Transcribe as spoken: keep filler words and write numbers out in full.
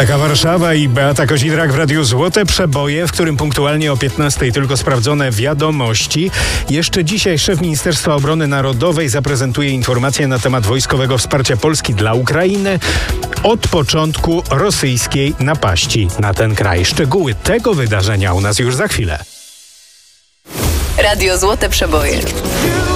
Taka Warszawa i Beata Kozidrak w Radiu Złote Przeboje, w którym punktualnie o piętnastej tylko sprawdzone wiadomości. Jeszcze dzisiaj szef Ministerstwa Obrony Narodowej zaprezentuje informacje na temat wojskowego wsparcia Polski dla Ukrainy od początku rosyjskiej napaści na ten kraj. Szczegóły tego wydarzenia u nas już za chwilę. Radio Złote Przeboje.